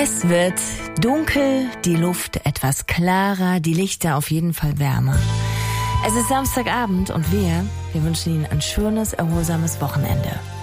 Es wird dunkel, die Luft etwas klarer, die Lichter auf jeden Fall wärmer. Es ist Samstagabend und wir wünschen Ihnen ein schönes, erholsames Wochenende.